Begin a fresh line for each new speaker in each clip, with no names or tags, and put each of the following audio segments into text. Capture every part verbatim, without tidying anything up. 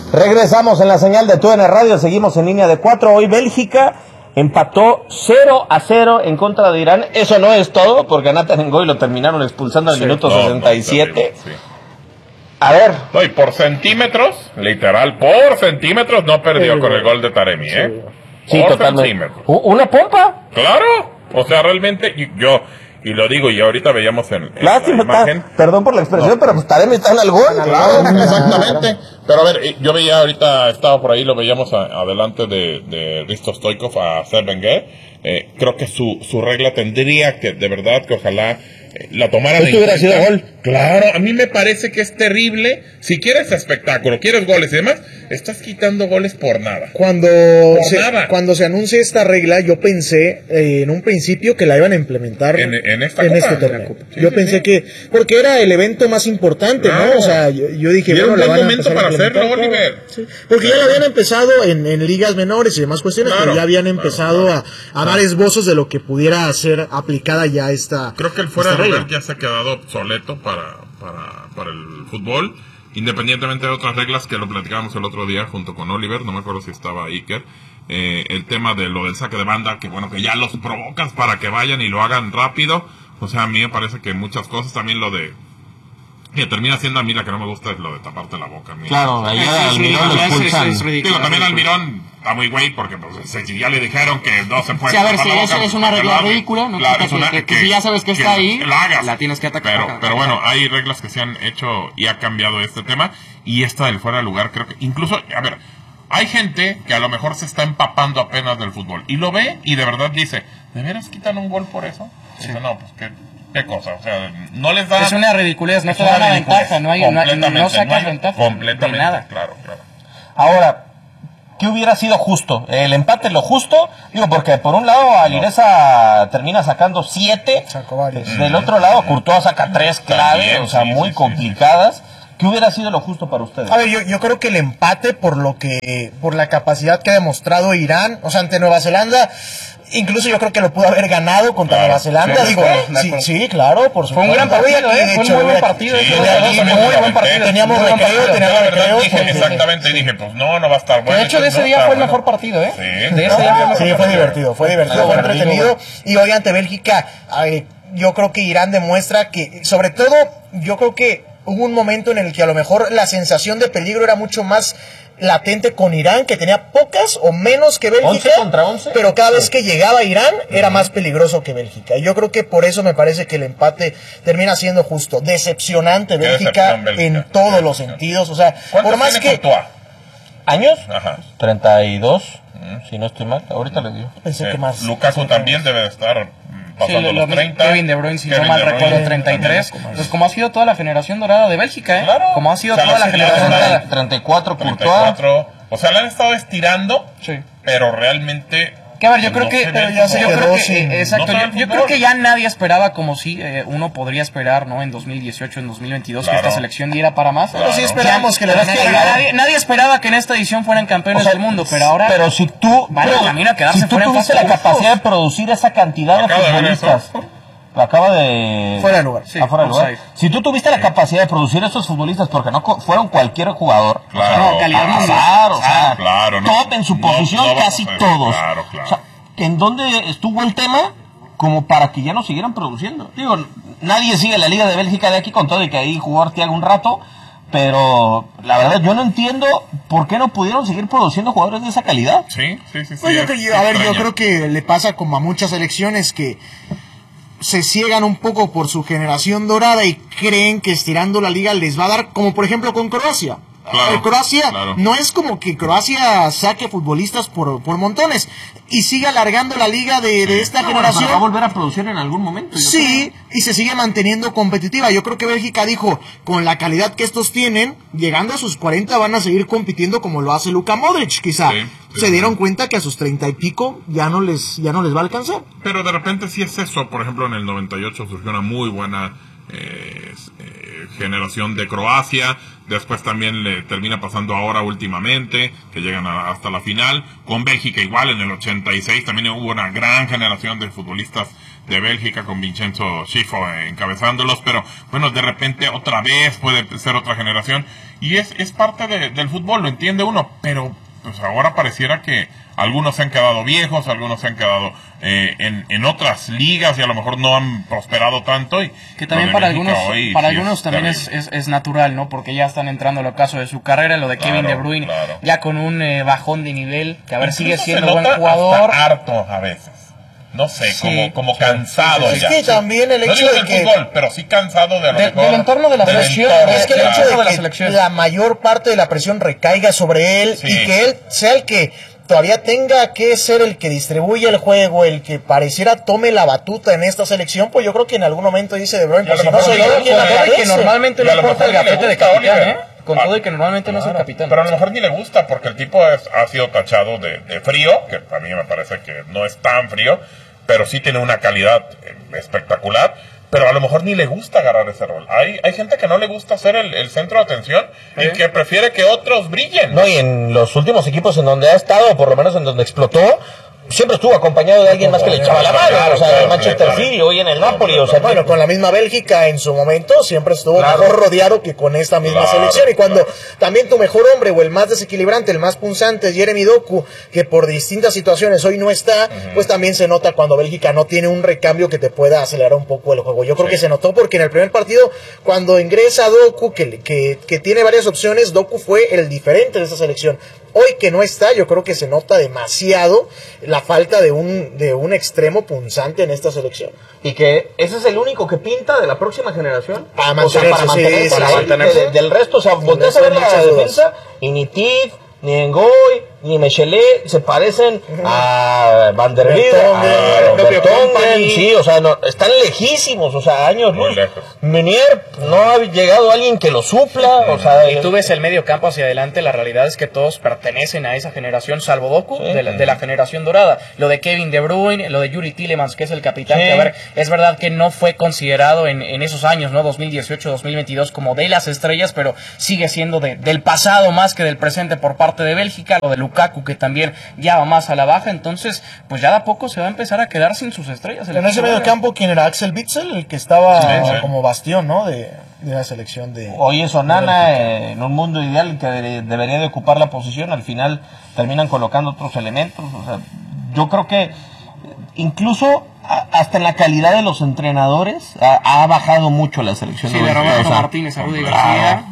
Regresamos en la señal de T U D N Radio, seguimos en línea de cuatro. Hoy Bélgica empató cero a cero en contra de Irán. Eso no es todo, porque a Nathan Ngoy lo terminaron expulsando al sí, minuto no, sesenta y siete. No, sí. A ver.
No, y por centímetros, literal, por centímetros no perdió sí, con el gol de Taremi, ¿eh?
Sí, por totalmente. ¿Una pompa?
Claro. O sea, realmente yo... Y lo digo, y ahorita veíamos en, en
Lástima,
la imagen.
Está, perdón por la expresión, no. pero pues Taremi está en el gol.
Claro, exactamente. Pero a ver, yo veía ahorita, estaba por ahí, lo veíamos a, adelante de, de Risto Stoichkov a Sepp Wenger. Eh, creo que su, su regla tendría que, de verdad, que ojalá eh, la tomaran en
hubiera sido gol.
Claro, a mí me parece que es terrible. Si quieres espectáculo, quieres goles y demás, estás quitando goles por nada.
Cuando,
por
se,
nada.
cuando se anuncia esta regla, yo pensé eh, en un principio que la iban a implementar
en, en, esta
en
copa,
este torneo.
Sí,
yo
sí,
pensé
sí.
que, porque era el evento más importante, claro. ¿no? O sea, yo, yo dije,
y
bueno,
era un
la
buen
van
momento
a
para hacerlo, Oliver.
Sí, porque claro. ya lo habían empezado en, en ligas menores y demás cuestiones, claro, pero ya habían empezado claro, claro. a, a dar esbozos de lo que pudiera ser aplicada ya esta.
Creo que el fuera de lugar ya se ha quedado obsoleto para, para, para el fútbol, independientemente de otras reglas que lo platicábamos el otro día junto con Oliver, no me acuerdo si estaba Iker, eh, el tema de lo del saque de banda, que bueno, que ya los provocas para que vayan y lo hagan rápido. O sea, a mí me parece que muchas cosas, también lo de que termina siendo, a mí la que no me gusta es lo de taparte la boca. Mira.
Claro, ahí al Almirón lo expulsan.
Digo, también Almirón está muy güey porque pues, si ya le dijeron que no se puede.
Sí, a ver, si eso es una regla ridícula, no claro, es una, que, que, que si ya sabes que, que está ahí,
la, hagas,
la tienes que atacar.
Pero, pero bueno, hay reglas que se han hecho y ha cambiado este tema, y esta del fuera de lugar creo que incluso, a ver, hay gente que a lo mejor se está empapando apenas del fútbol y lo ve y de verdad dice, ¿de veras quitan un gol por eso? Sí. Dice, no, pues que ¿qué cosa? O sea, no les da...
Es una ridiculez, no te da una ventaja, no hay no, no sacas no hay, ventaja
completamente,
de nada.
Claro, claro.
Ahora, ¿qué hubiera sido justo? ¿El empate es lo justo? Digo, porque por un lado Alireza no. termina sacando siete, del otro lado Courtois saca tres clave, También, o sea, sí, muy sí, complicadas. Sí, sí. ¿Qué hubiera sido lo justo para ustedes?
A ver, yo, yo creo que el empate por lo que, por la capacidad que ha demostrado Irán, o sea, ante Nueva Zelanda, incluso yo creo que lo pudo haber ganado contra claro, Nueva Zelanda. Sí, digo, sí, sí, claro, por supuesto.
Fue un gran partido, ¿eh? Fue un muy buen partido.
Sí, sí, muy buen partido. Teníamos recreo, teníamos recreo.
Exactamente, y dije, pues no, no va a estar bueno.
De hecho, de ese día fue el mejor partido, ¿eh?
Sí,
de ese día sí, fue divertido, fue divertido, fue entretenido. Y hoy ante Bélgica, yo creo que Irán demuestra que, sobre todo, yo creo que hubo un momento en el que a lo mejor la sensación de peligro era mucho más latente con Irán, que tenía pocas o menos que Bélgica,
once contra once.
Pero cada vez que llegaba Irán era más peligroso que Bélgica. Y yo creo que por eso me parece que el empate termina siendo justo. Decepcionante Bélgica, Bélgica en todos sí, los sí. sentidos. O sea, por más que...
Courtois?
¿Años?
Ajá.
treinta y dos, mm. si no estoy mal. Ahorita le digo.
Pensé sí. que más.
Lukaku también debe de estar...
Sí, lo, los treinta, Kevin De Bruyne, si no mal recuerdo, treinta y tres. Pues como ha sido toda la generación dorada de Bélgica, ¿eh?
Claro.
Como ha sido
o sea,
toda la generación dorada.
treinta y cuatro,
Courtois. O sea, la han estado estirando,
sí.
pero realmente...
Que a ver, yo creo
no
que,
se
pero
ve
ya sé, yo creo que,
sí.
eh, exacto,
no
yo, yo creo que ya nadie esperaba como si eh, uno podría esperar, ¿no? En dos mil dieciocho, en dos mil veintidós, claro. que esta selección diera para más.
Claro. Pero sí esperamos que,
que
la
nadie, nadie, nadie esperaba que en esta edición fueran campeones o sea, del mundo, pero ahora
pero si tú
vale el camino a quedarse
si tú
fuera en
tuviste
fase
la capacidad de producir esa cantidad de futbolistas. Lo acaba de...
Fuera de lugar.
Sí, fuera de lugar. Si tú tuviste la capacidad de producir estos futbolistas, porque no co- fueron cualquier jugador.
Claro.
O sea, no, calidad mundial. O sea,
claro, no,
top en su
no,
posición,
no
casi
ser,
todos.
Claro, claro.
O sea, ¿en dónde estuvo el tema? Como para que ya no siguieran produciendo. Digo, nadie sigue la Liga de Bélgica de aquí con todo y que ahí jugó Arteaga un rato. Pero la verdad yo no entiendo por qué no pudieron seguir produciendo jugadores de esa calidad.
Sí, sí, sí. sí
pues yo, que yo, a ver, yo creo que le pasa como a muchas selecciones que se ciegan un poco por su generación dorada y creen que estirando la liga les va a dar, como por ejemplo con Croacia.
Claro,
Croacia
claro.
no es como que Croacia saque futbolistas por, por montones y sigue alargando la liga de, de esta
no,
generación.
Bueno, va a volver a producir en algún momento.
Sí,
creo.
Y se sigue manteniendo competitiva. Yo creo que Bélgica dijo, con la calidad que estos tienen, llegando a sus cuarenta van a seguir compitiendo como lo hace Luka Modric, quizá. Sí, sí, se dieron sí. cuenta que a sus treinta y pico ya no les ya no les va a alcanzar.
Pero de repente sí es eso. Por ejemplo, en el noventa y ocho surgió una muy buena eh, eh, generación de Croacia. después también le termina pasando ahora últimamente, que llegan a, hasta la final, con Bélgica igual en el ochenta y seis, también hubo una gran generación de futbolistas de Bélgica con Vincenzo Schifo encabezándolos, pero bueno, de repente otra vez puede ser otra generación, y es, es parte de, del fútbol, lo entiende uno, pero pues ahora pareciera que algunos se han quedado viejos, algunos se han quedado eh, en, en otras ligas y a lo mejor no han prosperado tanto. Y
que también para algunos para sí algunos es también es, es, es natural, ¿no? Porque ya están entrando al ocaso de su carrera, lo de claro, Kevin De Bruyne, claro. ya con un eh, bajón de nivel, que a ver, incluso sigue siendo buen jugador.
Hasta harto a veces. No sé, sí, como, como cansado
sí, sí,
ya.
Es que también el hecho
no
de que...
Fútbol, pero sí cansado de a lo
de,
mejor,
del entorno de la
del
selección.
Entorno, es que el hecho de,
de la,
que
selección.
la mayor parte de la presión recaiga sobre él sí. y que él sea el que todavía tenga que ser el que distribuye el juego, el que pareciera tome la batuta en esta selección, pues yo creo que en algún momento dice De Bruyne, pues si no soy yo quien aparece.
Que normalmente no porta el gafete de capitán, ¿eh? Con todo y que normalmente claro, no es el capitán.
Pero a lo mejor ni le gusta porque el tipo es, ha sido tachado de, de frío, que a mí me parece que no es tan frío, pero sí tiene una calidad espectacular, pero a lo mejor ni le gusta agarrar ese rol. Hay, hay gente que no le gusta ser el, el centro de atención ¿Eh? y que prefiere que otros brillen.
No, y en los últimos equipos en donde ha estado, por lo menos en donde explotó, siempre estuvo acompañado de alguien más que le echaba la mano, o sea, en el Manchester City, hoy en el Napoli, o sea,
bueno, con la misma Bélgica en su momento siempre estuvo claro. mejor rodeado que con esta misma claro, selección, y cuando claro. también tu mejor hombre o el más desequilibrante, el más punzante, Jeremy Doku, que por distintas situaciones hoy no está, uh-huh. pues también se nota cuando Bélgica no tiene un recambio que te pueda acelerar un poco el juego. Yo creo sí. que se notó porque en el primer partido, cuando ingresa Doku, que, que, que tiene varias opciones, Doku fue el diferente de esa selección. Hoy que no está, yo creo que se nota demasiado la falta de un de un extremo punzante en esta selección.
Y que ese es el único que pinta de la próxima generación.
Para mantenerse, o sea, para mantenerse,
sí, para
sí,
mantenerse. De, del resto, o sea, volteas a ver la defensa y ni Tif, ni Ngoy, ni Mechelet se parecen uh-huh. a Van der Wiel, a Vertonghen, sí, o sea, no, están lejísimos, o sea, años luz. Menier, no ha llegado alguien que lo supla, o sea...
Y tú ves el medio campo hacia adelante, la realidad es que todos pertenecen a esa generación, salvo Doku, sí. de, la, de la generación dorada. Lo de Kevin De Bruyne, lo de Yuri Tillemans, que es el capitán, sí. que a ver, es verdad que no fue considerado en, en esos años, ¿no? dos mil dieciocho, dos mil veintidós como de las estrellas, pero sigue siendo de, del pasado más que del presente por parte de Bélgica. Lo de Lukaku, que también ya va más a la baja, entonces pues ya de a poco se va a empezar a quedar sin sus estrellas.
En ese medio campo, ¿quién era? Axel Witsel, el que estaba sí, sí. como bastión, ¿no? De, de la selección de...
Hoy es Onana, eh, en un mundo ideal que de, debería de ocupar la posición, al final terminan colocando otros elementos, o sea, yo creo que incluso a, hasta en la calidad de los entrenadores ha, ha bajado mucho la selección.
Sí,
de,
de Roberto
o sea,
Martínez, a Rudy García.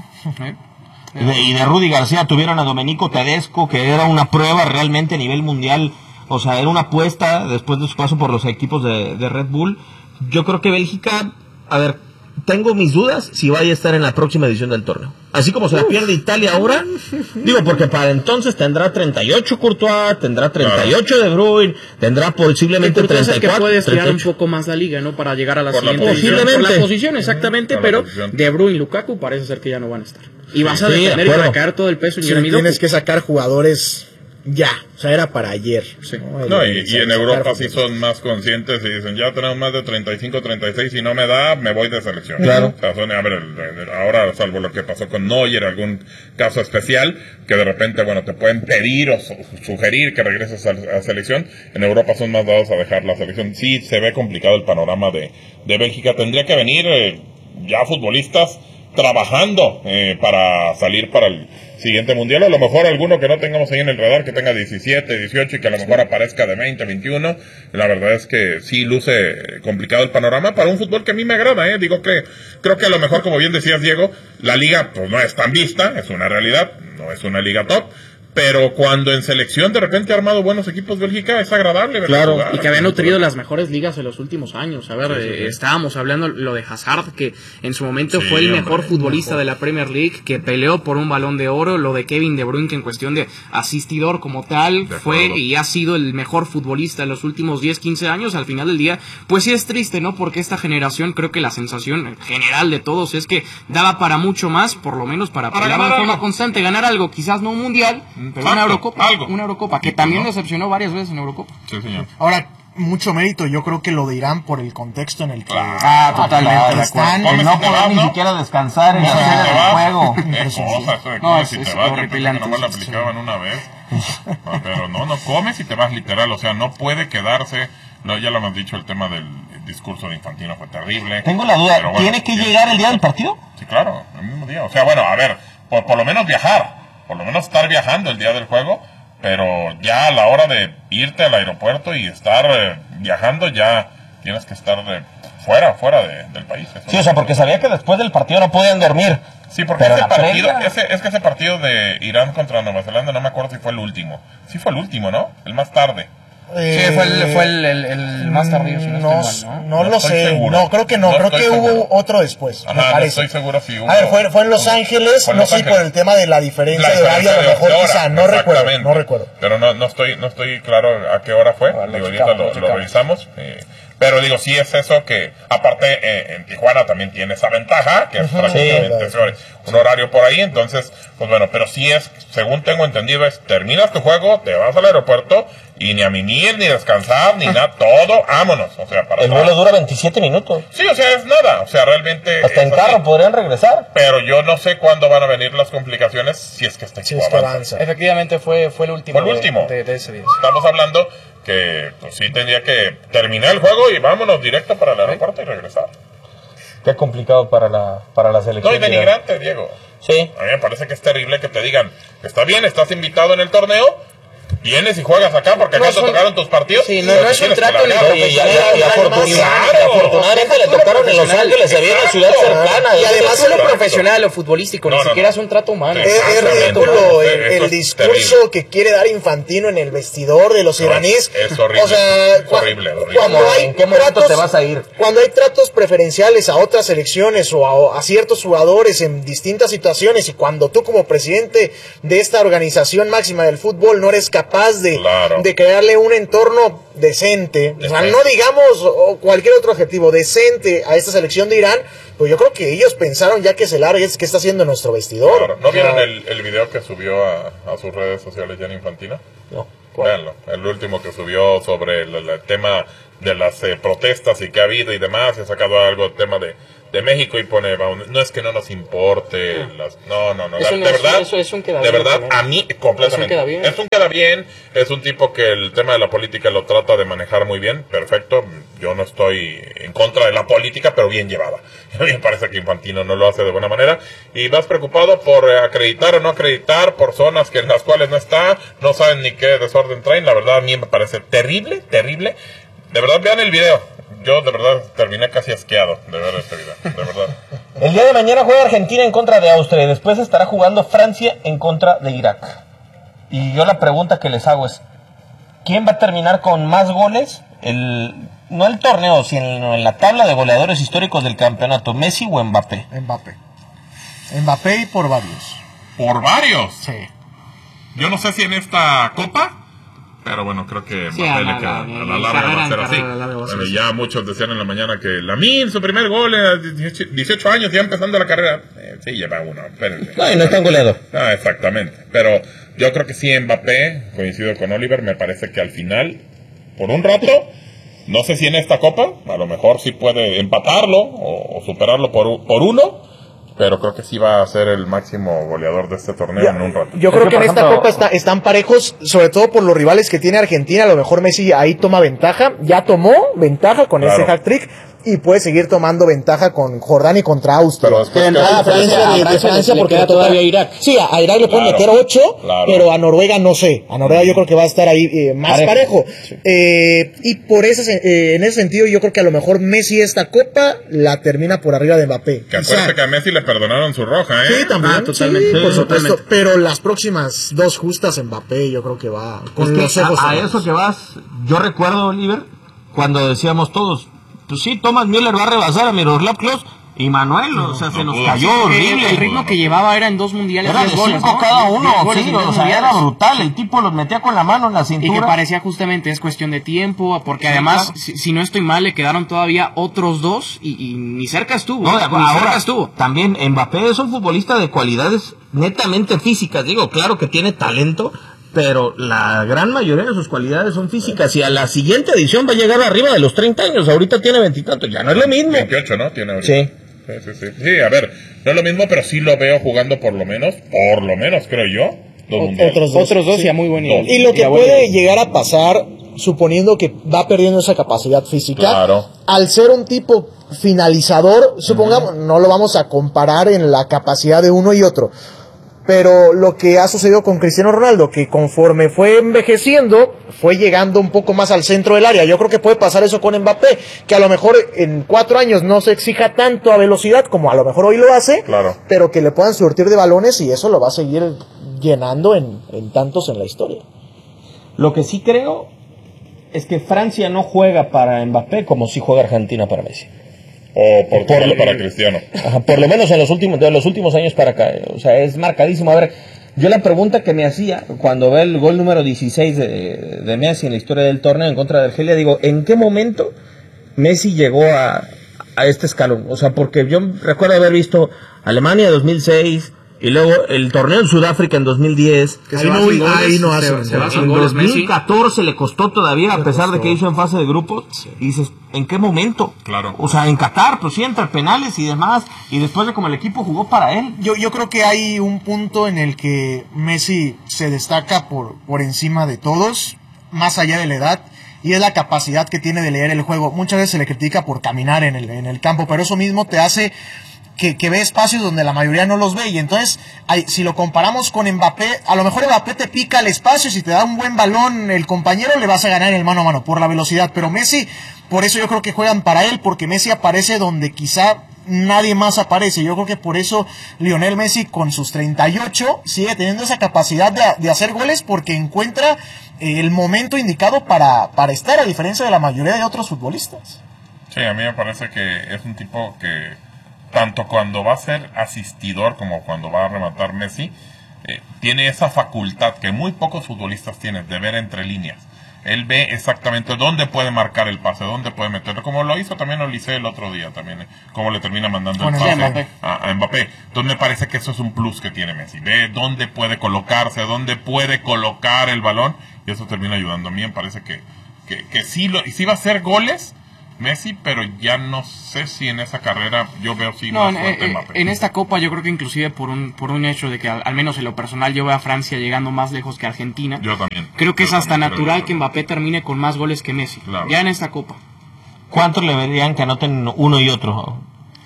Y de, y de Rudy García tuvieron a Domenico Tedesco, que era una prueba realmente a nivel mundial, o sea, era una apuesta después de su paso por los equipos de, de Red Bull. Yo creo que Bélgica, a ver, tengo mis dudas si vaya a estar en la próxima edición del torneo. Así como se la pierde Italia ahora, digo, porque para entonces tendrá treinta y ocho Courtois, tendrá treinta y ocho De Bruyne, tendrá posiblemente treinta y cuatro.
Es que puede estudiar un poco más la liga, ¿no? Para llegar a la por siguiente
la edición.
Por la posición, exactamente, por pero De Bruyne y Lukaku parece ser que ya no van a estar. Y vas a
sí,
depender de y recaer todo el peso en
sí, Jeremy Doku. Tienes que sacar jugadores ya, o sea, era para ayer.
Sí. No, no y, y en Europa sí son más conscientes y dicen, ya tenemos más de treinta y cinco, treinta y seis, si no me da, me voy de selección.
Claro.
O sea, son, a ver, ahora, salvo lo que pasó con Neuer, algún caso especial, que de repente, bueno, te pueden pedir o su, sugerir que regreses a la selección, en Europa son más dados a dejar la selección. Sí, se ve complicado el panorama de, de Bélgica. Tendría que venir eh, ya futbolistas trabajando eh, para salir para el siguiente mundial, a lo mejor alguno que no tengamos ahí en el radar, que tenga diecisiete, dieciocho y que a lo mejor aparezca de veinte, veintiuno, la verdad es que sí luce complicado el panorama para un fútbol que a mí me agrada, eh, digo que creo que a lo mejor, como bien decías Diego, la liga pues no es tan vista, es una realidad, no es una liga top, pero cuando en selección de repente ha armado buenos equipos Bélgica, es agradable ver
claro,
jugar,
y que había nutrido las mejores ligas en los últimos años. A ver, sí, sí, sí. Eh, estábamos hablando lo de Hazard, que en su momento sí, fue el mejor hombre, futbolista mejor. de la Premier League, que peleó por un Balón de Oro, lo de Kevin De Bruyne, que en cuestión de asistidor como tal, fue y ha sido el mejor futbolista en los últimos diez, quince años. Al final del día, pues sí es triste, ¿no? Porque esta generación, creo que la sensación general de todos es que daba para mucho más, por lo menos para, para pelear de forma algo. constante, ganar algo, quizás no un mundial, pero Exacto, una Eurocopa, algo. una Eurocopa, que también ¿no? decepcionó varias veces en Eurocopa.
Sí, señor.
Ahora, mucho mérito, yo creo que lo de Irán por el contexto en el que
ah, totalmente
están,
el no poder ni siquiera descansar en la sede del juego.
Qué cosa, eso de comes y te vas, yo pensé que nomás la aplicaban una vez. Pero no, no comes y te vas literal, o sea, no puede quedarse, no, ya lo hemos dicho, el tema del discurso de Infantino fue terrible.
Tengo la duda, bueno, ¿tiene que llegar el día del partido?
Sí, claro, el mismo día, o sea, bueno, a ver, por, por lo menos viajar, por lo menos estar viajando el día del juego, pero ya a la hora de irte al aeropuerto y estar eh, viajando, ya tienes que estar de, fuera, fuera de, del país.
Eso sí, o sea, porque sabía que después del partido no podían dormir.
Sí, porque ese partido, ese, es que ese partido de Irán contra Nueva Zelanda, no me acuerdo si fue el último. Sí fue el último, ¿no? El más tarde.
Eh, sí, fue el, fue el, el, el más tardío, si no,
no,
estoy mal,
¿no? No, no lo sé, seguro. no, creo que no, no creo que seguro. Hubo otro después,
Ajá,
me parece.
No estoy seguro si hubo.
A ver, fue, fue en Los Ángeles, no sé si por el tema de la diferencia la de horario, a lo mejor quizá, no recuerdo, no recuerdo.
Pero no, no estoy, no estoy claro a qué hora fue, vale, digo, ahorita lo, lo revisamos. Eh, Pero digo, sí es eso que, aparte, eh, en Tijuana también tiene esa ventaja, que es prácticamente sí, un horario por ahí, entonces, pues bueno, pero sí es, según tengo entendido, es, terminas tu juego, te vas al aeropuerto, y ni a mimir, ni descansar, ni nada, todo, vámonos, o sea, para
el vuelo dura veintisiete minutos.
Sí, o sea, es nada, o sea, realmente...
Hasta en carro así. Podrían regresar.
Pero yo no sé cuándo van a venir las complicaciones, si es que este equipo
si es
avanza.
avanza.
Efectivamente fue, fue el último,
fue el último.
De, de, de ese día.
Estamos hablando... que pues sí tendría que terminar el juego y vámonos directo para el aeropuerto y regresar.
Qué complicado para la para la selección.
No, y denigrante, Diego.
Sí.
A mí me parece que es terrible que te digan, está bien, estás invitado en el torneo, vienes y juegas acá porque acá no te tocaron tus partidos.
Sí, no, no es un trato ni
profesional. Y afortunadamente le tocaron en Los Ángeles, había una ciudad cercana.
Y además es lo profesional, lo futbolístico, ni siquiera es un trato humano.
Es ridículo el discurso que quiere dar Infantino en el vestidor de los iraníes.
Es horrible.
O sea,
es horrible.
Cuando hay
¿en qué momento te vas a ir?
Cuando hay tratos preferenciales a otras selecciones o a, a ciertos jugadores en distintas situaciones, y cuando tú como presidente de esta organización máxima del fútbol no eres capaz de,
claro.
de crearle un entorno decente, o sea, no digamos o cualquier otro objetivo, decente a esta selección de Irán, pues yo creo que ellos pensaron ya que se largue, es que está haciendo nuestro vestidor.
Claro. ¿No vieron el, el video que subió a, a sus redes sociales Gianni Infantino?
No.
Véanlo, el último que subió sobre el, el tema de las eh, protestas y que ha habido y demás, y ha sacado algo el tema de de México y pone, no es que no nos importe, no, las, no, no, no,
es un,
de verdad,
eso, es un queda
de
bien,
verdad,
también.
a mí completamente, es un, queda bien. es un queda bien, es un tipo que el tema de la política lo trata de manejar muy bien, perfecto, yo no estoy en contra de la política, pero bien llevada, a mí me parece que Infantino no lo hace de buena manera, y vas preocupado por acreditar o no acreditar por zonas que en las cuales no está, no saben ni qué desorden traen, la verdad a mí me parece terrible, terrible, de verdad vean el video. Yo de verdad terminé casi asqueado de ver este video, de verdad.
El día de mañana juega Argentina en contra de Austria y después estará jugando Francia en contra de Irak. Y yo la pregunta que les hago es, ¿quién va a terminar con más goles? El, no el torneo, sino en la tabla de goleadores históricos del campeonato, ¿Messi o Mbappé?
Mbappé. Mbappé y por varios.
¿Por varios?
Sí.
Yo no sé si en esta Copa... Pero bueno, creo que
sí,
Mbappé
a la,
le queda,
la,
a la larga va a ser así.
La, la, la,
bueno, ya muchos decían en la mañana que Lamine, su primer gol a dieciocho años, ya empezando la carrera. Eh, sí, lleva uno. Espérense.
No, y no es tan goleador.
Ah, exactamente. Pero yo creo que sí, Mbappé, coincido con Oliver, me parece que al final, por un rato, no sé si en esta Copa, a lo mejor sí puede empatarlo o, o superarlo por, por uno. Pero creo que sí va a ser el máximo goleador de este torneo
ya,
en un rato.
Yo creo que, que en esta ejemplo, Copa está, están parejos, sobre todo por los rivales que tiene Argentina. A lo mejor Messi ahí toma ventaja. Ya tomó ventaja con claro. ese hat-trick. Y puede seguir tomando ventaja con Jordania y contra Austria.
Pero después
pero a diferencia de, de Francia, porque le todavía a Irak. Sí, a Irak le pueden claro, meter ocho, claro. pero a Noruega no sé. A Noruega yo creo que va a estar ahí eh, más parejo. parejo. Sí. Eh, y por ese, eh, en ese sentido yo creo que a lo mejor Messi esta Copa la termina por arriba de Mbappé.
Que acuérdate que a Messi le perdonaron su roja, ¿eh?
Sí, también. Ah, totalmente. Sí, por supuesto. Totalmente. Pero las próximas dos justas Mbappé yo creo que va con
es
los
que
ojos.
A, a eso que vas, yo recuerdo, Oliver, cuando decíamos todos, pues sí, Thomas Müller va a rebasar a Miroslav Klose y Manuel, no, o sea, no, se nos no, cayó sí, horrible.
El, el ritmo que llevaba era en dos mundiales,
era de
goles,
cinco
¿no?
cada uno,
goles
sí, o sea, mundiales. Era brutal, el tipo los metía con la mano en la cintura.
Y que parecía justamente, es cuestión de tiempo, porque sí, además, claro. si, si no estoy mal, le quedaron todavía otros dos y, y ni cerca estuvo.
No,
ni
ahora,
cerca estuvo.
También Mbappé es un futbolista de cualidades netamente físicas, digo, claro que tiene talento, pero la gran mayoría de sus cualidades son físicas y a la siguiente edición va a llegar arriba de los treinta años. Ahorita tiene veintitantos, ya no es lo mismo.
veintiocho, ¿no? Tiene ahorita.
Sí.
Sí, sí, sí. Sí, a ver, no es lo mismo, pero sí lo veo jugando por lo menos, por lo menos creo yo, dos mundiales.
Otros dos, Otros dos sí. Y a muy buen nivel.
Y lo que y puede llegar a pasar, suponiendo que va perdiendo esa capacidad física,
claro.
Al ser un tipo finalizador, supongamos, uh-huh. no lo vamos a comparar en la capacidad de uno y otro, pero lo que ha sucedido con Cristiano Ronaldo, que conforme fue envejeciendo, fue llegando un poco más al centro del área. Yo creo que puede pasar eso con Mbappé, que a lo mejor en cuatro años no se exija tanto a velocidad como a lo mejor hoy lo hace,
claro.
pero que le puedan surtir de balones y eso lo va a seguir llenando en, en tantos en la historia.
Lo que sí creo es que Francia no juega para Mbappé como si juega Argentina para Messi.
O por, por lo, para Cristiano.
Ajá, por lo menos en los últimos, de los últimos años para acá. O sea, es marcadísimo. A ver, yo la pregunta que me hacía cuando ve el gol número dieciséis de, de Messi en la historia del torneo en contra de Argelia, digo, ¿en qué momento Messi llegó a, a este escalón? O sea, porque yo recuerdo haber visto Alemania dos mil seis y luego el torneo en Sudáfrica en dos mil diez.
Que ahí, no, goles, ahí no hace.
Se, se en dos mil catorce Messi le costó todavía, a pesar de que hizo en fase de grupos. Sí. Y dices, ¿en qué momento?
Claro.
O sea, en Qatar, pues sí, entre penales y demás. Y después de como el equipo jugó para él.
Yo, yo creo que hay un punto en el que Messi se destaca por, por encima de todos, más allá de la edad. Y es la capacidad que tiene de leer el juego. Muchas veces se le critica por caminar en el, en el campo, pero eso mismo te hace Que, que ve espacios donde la mayoría no los ve. Y entonces, hay, si lo comparamos con Mbappé, a lo mejor Mbappé te pica el espacio. Si te da un buen balón el compañero, le vas a ganar el mano a mano por la velocidad. Pero Messi, por eso yo creo que juegan para él, porque Messi aparece donde quizá nadie más aparece. Yo creo que por eso Lionel Messi, con sus treinta y ocho, sigue teniendo esa capacidad de, de hacer goles, porque encuentra eh, el momento indicado para, para estar, a diferencia de la mayoría de otros futbolistas.
Sí, a mí me parece que es un tipo que tanto cuando va a ser asistidor como cuando va a rematar Messi, eh, tiene esa facultad que muy pocos futbolistas tienen de ver entre líneas. Él ve exactamente dónde puede marcar el pase, dónde puede meterlo, como lo hizo también Olise el otro día, también, eh, como le termina mandando el pase Mbappé. A, a Mbappé. Entonces me parece que eso es un plus que tiene Messi. Ve dónde puede colocarse, dónde puede colocar el balón, y eso termina ayudando. A mí me parece que, que, que sí, lo, y sí va a hacer goles Messi, pero ya no sé si en esa carrera yo veo si
no,
más fuerte
en,
Mbappé.
En esta Copa yo creo que inclusive por un por un hecho de que al, al menos en lo personal yo veo a Francia llegando más lejos que Argentina.
Yo también.
Creo que
yo
es hasta
también,
natural
creo
que Mbappé termine con más goles que Messi.
Claro.
Ya en esta Copa.
¿Cuántos le verían que anoten uno y otro?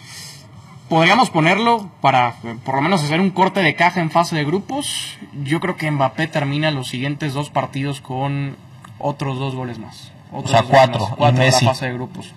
Podríamos ponerlo para por lo menos hacer un corte de caja en fase de grupos. Yo creo que Mbappé termina los siguientes dos partidos con otros dos goles más. Otros
o sea, cuatro.
Más, cuatro
y
en
Messi.
la fase de grupos.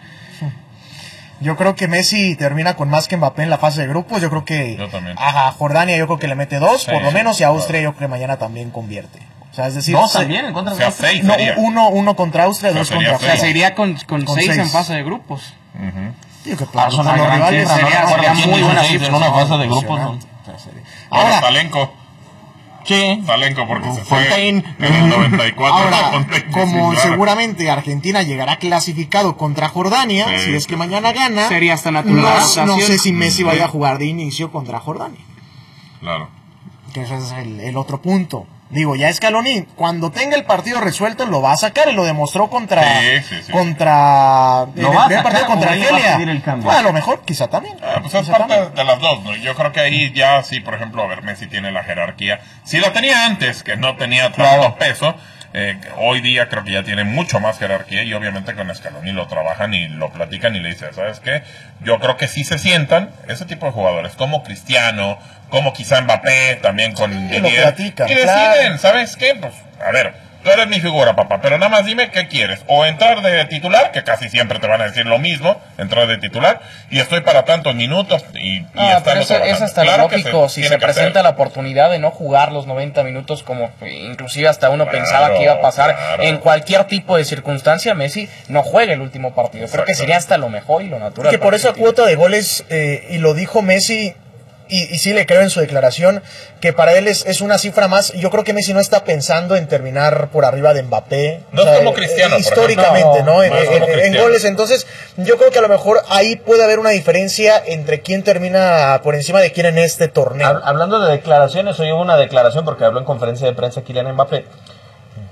Yo creo que Messi termina con más que Mbappé en la fase de grupos. Yo creo que
yo también.
a Jordania yo creo que le mete dos, sí, por lo menos, y a Austria
claro.
yo creo que mañana también convierte. O sea, es decir,
dos
se,
también en contra de
o sea, seis
no,
sería.
uno, uno contra Austria, o sea, dos contra
Austria. O sea, se iría con, con, con seis, seis en fase de grupos.
Uh-huh.
Sí, que para,
ah,
para los rivales
cifra,
sería,
no,
sería
no,
muy buena
cifra en una fase de grupos. ¿No?
Ahora, Salenko.
Sí.
Salenko porque se
Fontaine.
fue en el noventa y cuatro.
Ahora,
Fontaine,
como
sí, claro.
seguramente Argentina llegará clasificado contra Jordania,
sí.
si es que mañana gana,
sería hasta natural.
No, no sé si Messi vaya a jugar de inicio contra Jordania.
Claro.
Que ese es el, el otro punto. Digo, ya Scaloni, cuando tenga el partido resuelto, lo va a sacar, y lo demostró contra
sí, sí, sí.
contra
¿Lo
el
va a
primer
sacar
partido contra Argelia.
Bueno,
a lo mejor, quizá también.
Ah, pues es
quizá
parte
también.
de las dos, ¿no? Yo creo que ahí ya sí, por ejemplo, a ver, Messi tiene la jerarquía. Si lo tenía antes, que no tenía tanto
claro.
peso, eh, hoy día creo que ya tiene mucho más jerarquía, y obviamente con Scaloni lo trabajan y lo platican y le dicen, ¿sabes qué? Yo creo que sí se sientan ese tipo de jugadores, como Cristiano, como quizá Mbappé, también con
Sí,
Didier,
lo platican,
y deciden,
claro.
¿sabes qué? Pues, a ver, tú eres mi figura, papá, pero nada más dime qué quieres. O entrar de titular, que casi siempre te van a decir lo mismo, entrar de titular, y estoy para tantos minutos y, y
ah, pero eso,
trabajando.
es hasta
Claro
lógico,
se
si
tiene
se
que
presenta
hacer.
la oportunidad de no jugar los noventa minutos, como inclusive hasta uno
Claro,
pensaba que iba a pasar
claro.
en cualquier tipo de circunstancia, Messi no juega el último partido. Creo que
Exacto.
sería hasta lo mejor y lo natural.
Que por esa cuota de goles, eh, y lo dijo Messi, y, y sí le creo en su declaración, que para él es, es una cifra más. Yo creo que Messi no está pensando en terminar por arriba de Mbappé.
No es como Cristiano,
eh, históricamente,
no,
¿no? En,
no es
en-
como
en
Cristiano.
goles. Entonces, yo creo que a lo mejor ahí puede haber una diferencia entre quién termina por encima de quién en este torneo.
Hab- Hablando de declaraciones, hoy hubo una declaración porque habló en conferencia de prensa Kylian Mbappé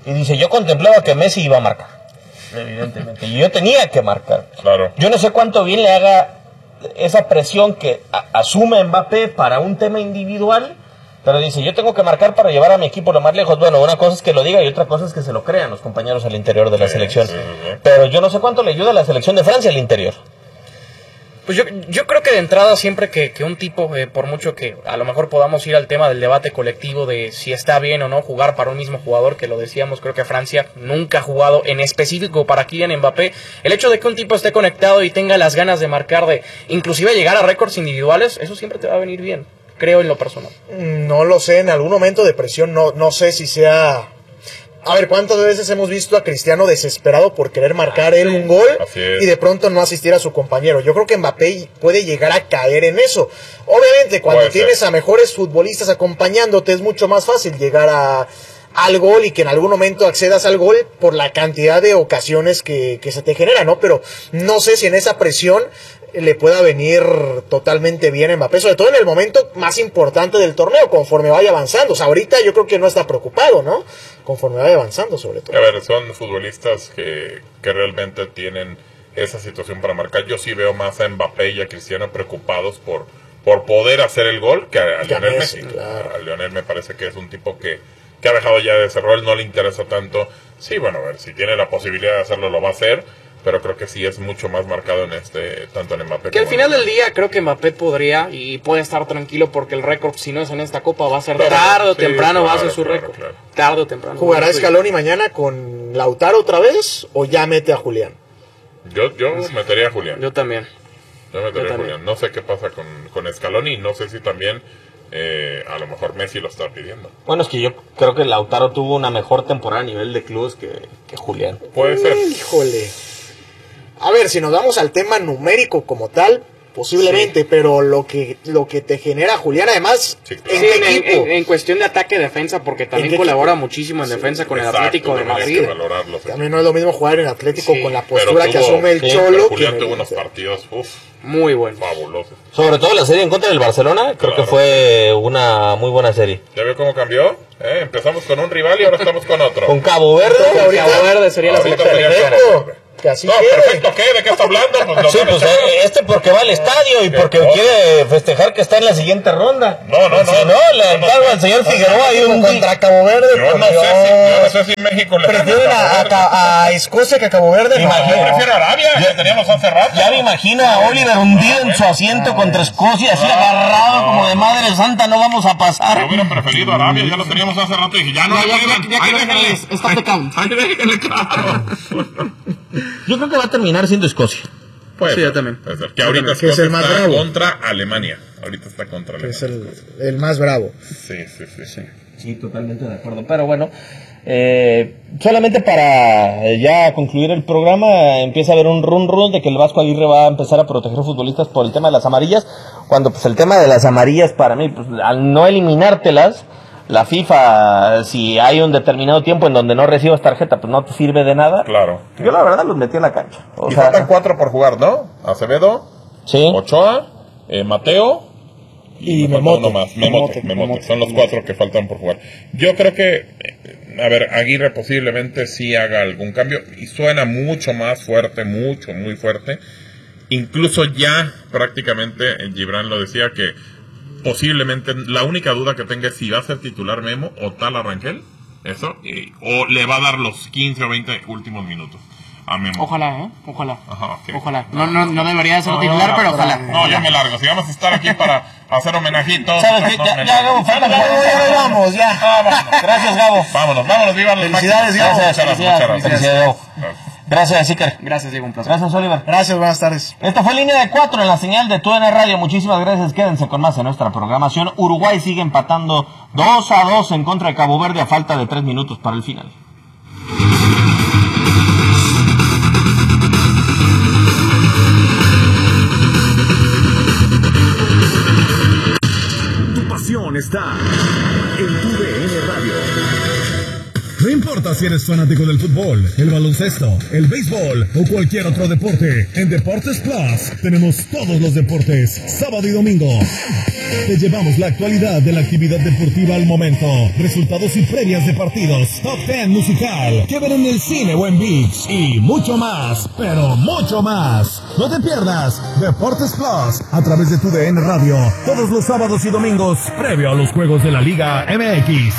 y dice, yo contemplaba que Messi iba a marcar, evidentemente, y yo tenía que marcar.
Claro.
Yo no sé cuánto bien le haga esa presión que a, asume Mbappé para un tema individual, pero dice, yo tengo que marcar para llevar a mi equipo lo más lejos. Bueno, una cosa es que lo diga y otra cosa es que se lo crean los compañeros al interior de la sí, selección. Sí, sí. Pero yo no sé cuánto le ayuda a la selección de Francia al interior.
Pues yo, yo creo que de entrada siempre que, que un tipo, eh, por mucho que a lo mejor podamos ir al tema del debate colectivo de si está bien o no jugar para un mismo jugador, que lo decíamos, creo que Francia nunca ha jugado en específico para Kylian Mbappé, el hecho de que un tipo esté conectado y tenga las ganas de marcar, de inclusive llegar a récords individuales, eso siempre te va a venir bien, creo en lo personal.
No lo sé, en algún momento de presión no, no sé si sea... A ver, ¿cuántas veces hemos visto a Cristiano desesperado por querer marcar él un gol y de pronto no asistir a su compañero? Yo creo que Mbappé puede llegar a caer en eso. Obviamente, cuando puede tienes ser. a mejores futbolistas acompañándote, es mucho más fácil llegar a, al gol y que en algún momento accedas al gol por la cantidad de ocasiones que, que se te genera, ¿no? Pero no sé si en esa presión le pueda venir totalmente bien a Mbappé, sobre todo en el momento más importante del torneo, conforme vaya avanzando. O sea, ahorita yo creo que no está preocupado, ¿no? Conforme vaya avanzando, sobre todo.
A ver, son futbolistas que, que realmente tienen esa situación para marcar. Yo sí veo más a Mbappé y a Cristiano preocupados por, por poder hacer el gol que a, a Lionel Messi. Claro. A Lionel me parece que es un tipo que, que ha dejado ya de ese rol, no le interesa tanto. Sí, bueno, a ver, si tiene la posibilidad de hacerlo, lo va a hacer. Pero creo que sí es mucho más marcado en este, tanto en Mbappé.
Que al final del día creo que Mbappé podría y puede estar tranquilo porque el récord, si no es en esta copa, va a ser claro, tarde o sí, temprano, claro, va a ser su claro, récord. Claro. Tarde o temprano.
¿Jugará Scaloni mañana con Lautaro otra vez o ya mete a Julián?
Yo, yo metería a Julián.
Yo también.
Yo metería yo a Julián. No sé qué pasa con, con Scaloni, no sé si también... Eh, a lo mejor Messi lo está pidiendo.
Bueno, es que yo creo que Lautaro tuvo una mejor temporada a nivel de clubes que, que Julián.
Puede ser.
Híjole. A ver, si nos vamos al tema numérico como tal, posiblemente, sí. pero lo que lo que te genera Julián, además,
sí, claro. ¿en sí, qué en, equipo? En, en cuestión de ataque-defensa, porque también colabora equipo? muchísimo en sí, defensa con exacto, el Atlético de Madrid.
También no es lo mismo jugar en Atlético sí, con la postura tuvo, que asume el sí, Cholo.
Julián tuvo unos partidos, uff.
Muy bueno.
Fabuloso.
Sobre todo la serie en contra del Barcelona, creo claro. que fue una muy buena serie.
¿Ya veo cómo cambió? Eh, empezamos con un rival y ahora estamos con otro.
Con Cabo Verde.
Con ahorita, Cabo Verde sería la selección.
Que así no, quede. Perfecto, ¿qué? ¿De qué está hablando? Pues
sí, pues eh, este porque va al estadio y porque oh. quiere festejar que está en la siguiente ronda.
No, no, no.
Si no, le encargo al señor Figueroa y un
contra Cabo Verde.
Yo no, sé si, yo no sé si México le
prefieren a, a, a Escocia que a Cabo Verde.
Imagino, yo prefiero a Arabia, ya, que teníamos hace rato.
Ya me imagino a Oliver hundido en su asiento contra Escocia, así agarrado como de Madre Santa, no vamos a pasar.
Yo hubiera preferido a Arabia, ya lo teníamos hace rato y dije, ya no le pegan.
Ahí déjenle, está pecado.
Ahí déjenle, claro.
Yo creo que va a terminar siendo Escocia.
Puede
sí,
ser,
yo también.
Puede ser. Que ahorita
que es el más
está
bravo.
contra Alemania. Ahorita está contra Alemania.
Es el, el más bravo.
Sí, sí, sí, sí.
Sí, totalmente de acuerdo. Pero bueno, eh, solamente para ya concluir el programa, empieza a haber un run run de que el Vasco Aguirre va a empezar a proteger futbolistas por el tema de las amarillas, cuando pues el tema de las amarillas para mí, pues al no eliminártelas, la FIFA, si hay un determinado tiempo en donde no recibas tarjeta, pues no te sirve de nada.
Claro.
Yo la verdad los metí en la cancha.
O y sea, faltan cuatro por jugar, ¿no? Acevedo,
sí.
Ochoa, eh, Mateo
y Memote.
Uno más, Memote, Memote, Memote. Son los cuatro que faltan por jugar. Yo creo que, a ver, Aguirre posiblemente sí haga algún cambio y suena mucho más fuerte, mucho, muy fuerte. Incluso ya prácticamente Gibran lo decía que posiblemente la única duda que tenga es si va a ser titular Memo o tal Rangel, eso, y, o le va a dar los quince o veinte últimos minutos a Memo.
Ojalá, ¿eh? Ojalá.
Ajá, okay.
Ojalá. No, no, no debería de ser
no,
titular,
no,
pero
no,
ojalá.
No, ya me largo. Si vamos a estar aquí para hacer homenajitos.
¿Sabes qué? Ya, ya, Gabo, falta Gabo, ya vamos, ya.
Ah,
gracias, Gabo.
Vámonos, vámonos, vivan los
felicidades, Gabo.
Gracias, felicidades, felicidades, Gabo. Gracias, Iker.
Gracias, Diego, un placer.
Gracias, Oliver.
Gracias, buenas tardes.
Esta fue Línea de Cuatro en la señal de T U D N Radio. Muchísimas gracias. Quédense con más en nuestra programación. Uruguay sigue empatando dos a dos en contra de Cabo Verde a falta de tres minutos para el final.
Tu pasión está en T U D N Radio. No importa si eres fanático del fútbol, el baloncesto, el béisbol o cualquier otro deporte, en Deportes Plus tenemos todos los deportes, sábado y domingo. Te llevamos la actualidad de la actividad deportiva al momento, resultados y previas de partidos, top diez musical, que ver en el cine o en ViX y mucho más, pero mucho más. No te pierdas Deportes Plus a través de tu D N Radio, todos los sábados y domingos, previo a los juegos de la Liga M X.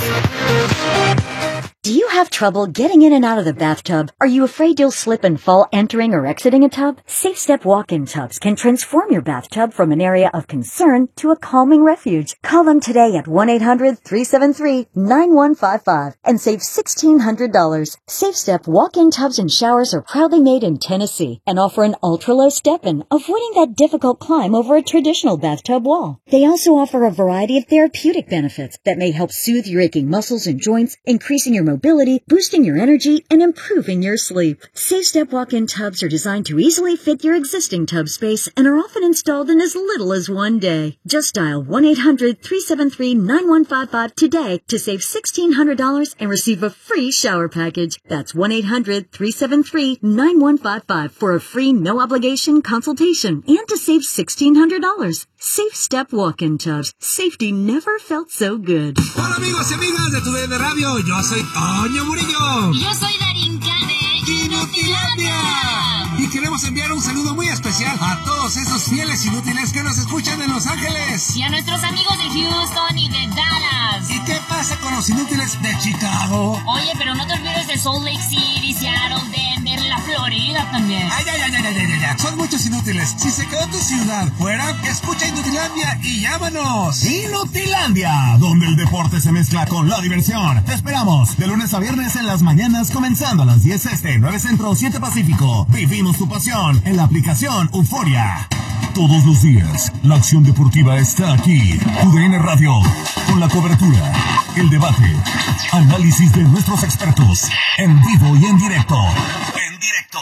Do you have trouble getting in and out of the bathtub? Are you afraid you'll slip and fall entering or exiting a tub? Safe Step walk-in tubs can transform your bathtub from an area of concern to a calming refuge. Call them today at one eight hundred three seven three nine one five five and save sixteen hundred dollars. Safe Step walk-in tubs and showers are proudly made in Tennessee and offer an ultra-low step-in, avoiding that difficult climb over a traditional bathtub wall. They also offer a variety of therapeutic benefits that may help soothe your aching muscles and joints, increasing your mobility, boosting your energy, and improving your sleep. Safe Step walk-in tubs are designed to easily fit your existing tub space and are often installed in as little as one day. Just dial one eight hundred three seven three nine one five five today to save sixteen hundred dollars and receive a free shower package. That's one eight hundred three seven three nine one five five for a free no-obligation consultation and to save sixteen hundred dollars. Safe Step walk-in tubs. Safety never felt so good.
Hola amigos y amigas de tu D N Radio, yo soy Toño Murillo.
Y yo soy Darín Kane.
¡Inutilandia! Y queremos enviar un saludo muy especial a todos esos fieles inútiles que nos escuchan en Los Ángeles.
Y a nuestros amigos de Houston y de Dallas.
¿Y qué pasa con los inútiles de Chicago?
Oye, pero no te olvides de Salt Lake City, Seattle, Denver, la Florida también.
Ay, ay, ay, ay, ay, ay, ay. Son muchos inútiles. Si se quedó tu ciudad fuera, escucha Inutilandia y llámanos.
Inutilandia, donde el deporte se mezcla con la diversión. Te esperamos de lunes a viernes en las mañanas, comenzando a las diez este, nueve centro, siete pacífico. Vivimos tu pasión en la aplicación Euforia. Todos los días, la acción deportiva está aquí. Tu D N Radio, con la cobertura, el debate, análisis de nuestros expertos, en vivo y en directo. En directo.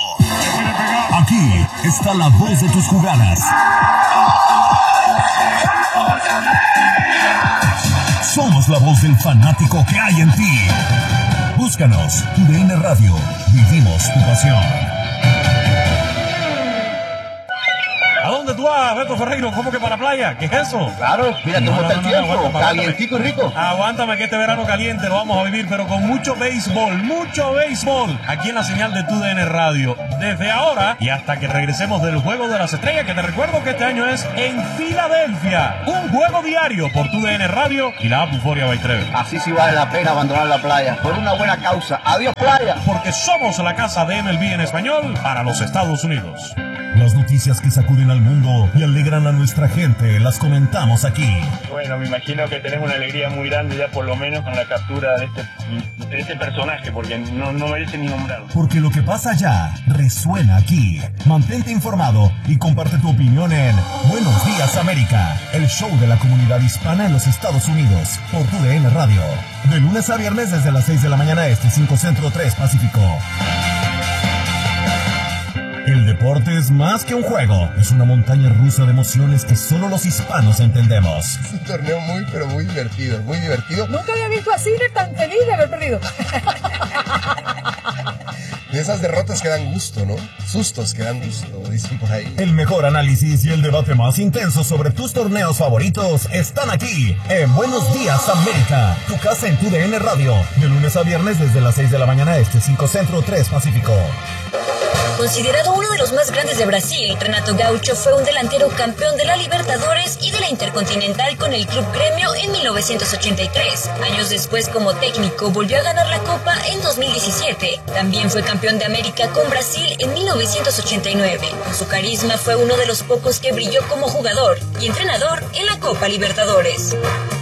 Aquí está la voz de tus jugadas. Somos la voz del fanático que hay en ti. Búscanos, tu D N Radio. Vivimos tu pasión.
¿A dónde tú vas, Beto Ferreiro? ¿Cómo que para la playa? ¿Qué es eso?
Claro, mira cómo está el tiempo, calientico y rico.
Aguántame que este verano caliente lo vamos a vivir, pero con mucho béisbol, mucho béisbol, aquí en la señal de tu D N Radio. Desde ahora y hasta que regresemos del Juego de las Estrellas, que te recuerdo que este año es en Filadelfia. Un juego diario por tu D N Radio y la app Euforia by Treve.
Así sí vale la pena abandonar la playa, por una buena causa. Adiós, playa.
Porque somos la casa de M L B en español para los Estados Unidos.
Las noticias que sacuden al mundo y alegran a nuestra gente, las comentamos aquí.
Bueno, me imagino que tenemos una alegría muy grande ya por lo menos con la captura de este, de este personaje, porque no, no merece ni nombrarlo.
Porque lo que pasa allá resuena aquí. Mantente informado y comparte tu opinión en Buenos Días América, el show de la comunidad hispana en los Estados Unidos, por tu D N Radio. De lunes a viernes desde las seis de la mañana este, cinco centro, tres pacífico. El deporte es más que un juego, es una montaña rusa de emociones que solo los hispanos entendemos.
Es un torneo muy, pero muy divertido, muy divertido.
Nunca había visto a Cine tan feliz de haber perdido.
De esas derrotas que dan gusto, ¿no? Sustos que dan gusto, dicen por ahí.
El mejor análisis y el debate más intenso sobre tus torneos favoritos están aquí, en Buenos Días América, tu casa en tu D N Radio, de lunes a viernes desde las seis de la mañana este, cinco centro, tres pacífico.
Considerado uno de los más grandes de Brasil, Renato Gaucho fue un delantero campeón de la Libertadores y de la Intercontinental con el Club Gremio en mil novecientos ochenta y tres. Años después, como técnico, volvió a ganar la Copa en dos mil diecisiete. También fue campeón de América con Brasil en mil novecientos ochenta y nueve. Con su carisma fue uno de los pocos que brilló como jugador y entrenador en la Copa Libertadores.